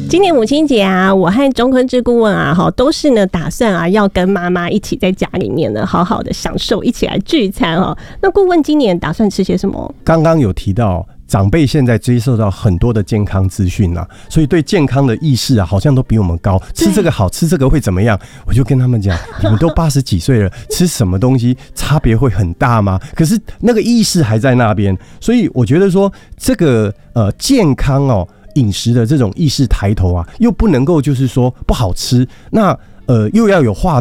今年母亲节啊，我和钟坤志顾问啊，都是呢打算啊要跟妈妈一起在家里面呢好好的享受，一起来聚餐哦。那顾问今年打算吃些什么？ 刚刚有提到，长辈现在接受到很多的健康资讯啦，所以对健康的意识啊，好像都比我们高。吃这个好，吃这个会怎么样？我就跟他们讲，你们都80几岁了，吃什么东西差别会很大吗？可是那个意识还在那边，所以我觉得说这个健康哦。饮食的这种意识抬头啊，又不能够就是说不好吃，那又要有话